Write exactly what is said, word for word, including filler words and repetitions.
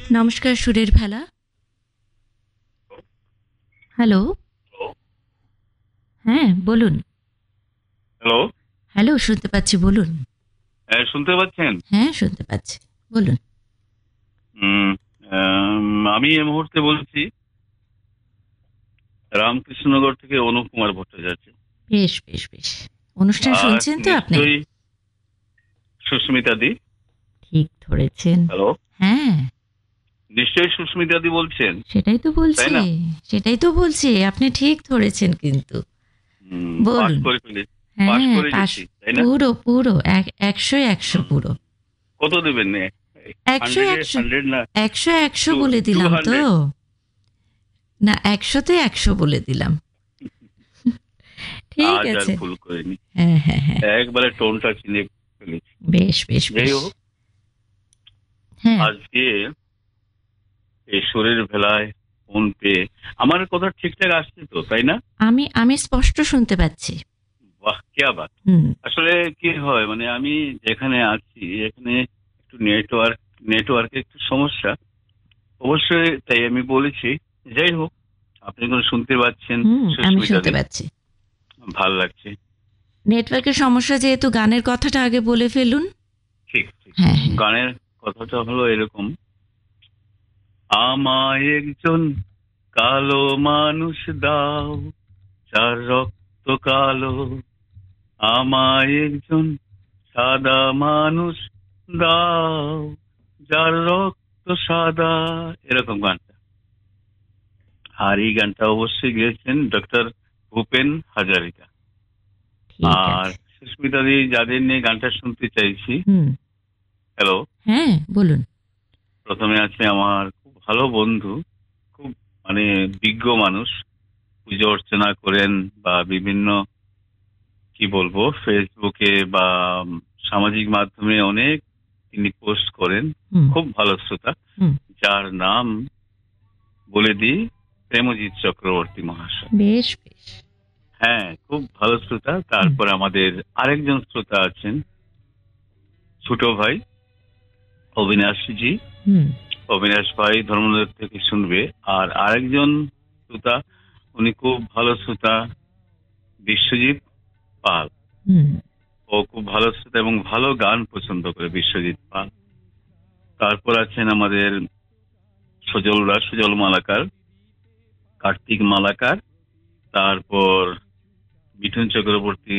নমস্কার সুরের ভেলা। হ্যালো। হ্যাঁ বলুন। হ্যালো। হ্যালো, শুনতে পাচ্ছি, বলুন। হ্যাঁ, শুনতে পাচ্ছেন? হ্যাঁ শুনতে পাচ্ছি, বলুন। উম, আম, আমি এই মুহূর্তে বলছি রামকৃষ্ণনগর থেকে অনুপ কুমার ভট্টাচার্য। বেশ বেশ বেশ। অনুষ্ঠান আর শুনছেন তো আপনি? নিশ্চয়ই সুস্মিতা দি। ঠিক ধরেছেন। হ্যালো। হ্যাঁ নিশ্চয়ই সুস্মিতা দি বলছেন, সেটাই তো তাই বলছি। না? সেটাই তো বলছি, আপনি ঠিক ধরেছেন কিন্তু। হুম, পাস বলুন। করে ফেলে পাস হ্যাঁ করে পাশ। গেছি, তাই না? পুরো পুরো এক একশো একশো হুম, পুরো। কত দেবেন? একশো হান্ড্রেডে একশো। হান্ড্রেড না? একশো একশো টু বলে টু দিলাম তো। হান্ড্রেড না, একশোতে একশো বলে দিলাম। ঠিক আজ আর আছে। ভুল করিনি। হ্যাঁ হ্যাঁ হ্যাঁ। একবারে টোনটা চিনে ফেলেছি। বেশ বেশ যাই বেশ। হোক, হ্যাঁ। আজকে এই শরীর ভেলায় ফোন পেয়ে আমার কথা ঠিকঠাক আসছে তো, তাই না? আমি আমি স্পষ্ট শুনতে পাচ্ছি। বাহ, কিয়া বাত। হুম। আসলে কি হয়, মানে আমি যেখানে আছি এখানে একটু নেটওয়ার্ক নেটওয়ার্কের একটু সমস্যা অবশ্যই, তাই আমি বলেছি। যাই হোক, আপনি যখন শুনতে পাচ্ছেন হুম আমি সুস্মিতা শুনতে দি, পাচ্ছি। ভাল লাগছে। নেটওয়ার্কের সমস্যা যেহেতু, গানের কথাটা আগে বলে ফেলুন। ঠিক ঠিক। হ্যাঁ হ্যাঁ। গানের কথাটা হলো এরকম: আমায় একজন কালো মানুষ দাও, যার রক্ত কালো। আমায় একজন সাদা মানুষ দাও, যার রক্ত সাদা। এরকম গানটা। আর এই গানটা অবশ্যই গেয়েছেন ডক্টর ভূপেন হাজারিকা। ঠিক আর আছে। সুস্মিতা দি যাদের নিয়ে গানটা শুনতে চাইছি। হুম। হ্যালো। হ্যাঁ বলুন। প্রথমে আছে আমার খুব ভালো বন্ধু, খুব মানে বিজ্ঞ মানুষ, পুজো অর্চনা করেন বা বিভিন্ন কি বলবো ফেসবুকে বা সামাজিক মাধ্যমে অনেক তিনি পোস্ট করেন। হুম খুব ভালো শ্রোতা, হুম। যার নাম বলে দিই প্রেমজিৎ চক্রবর্তী মহাশয়। বেশ বেশ। হ্যাঁ, খুব ভালো শ্রোতা। হুম তারপর আমাদের আরেকজন শ্রোতা আছেন, ছোট ভাই অবিনাশজি। হুম অবিনাশ ভাই ধর্মনগর থেকে শুনবে। আর আরেকজন শ্রোতা, উনি খুব ভালো শ্রোতা, বিশ্বজিৎ পাল। হুম। ও খুব ভালো শ্রোতা এবং ভালো গান পছন্দ করে বিশ্বজিৎ পাল। তারপর আছেন আমাদের সজলরা, সুজল মালাকার, কার্তিক মালাকার, তারপর মিঠুন চক্রবর্তী,